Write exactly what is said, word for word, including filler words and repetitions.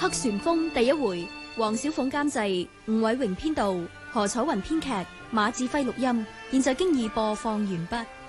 黑旋風第一回，黃小鳳監製，吳偉榮編導，何楚雲編劇，馬志輝錄音，現在經已播放完畢。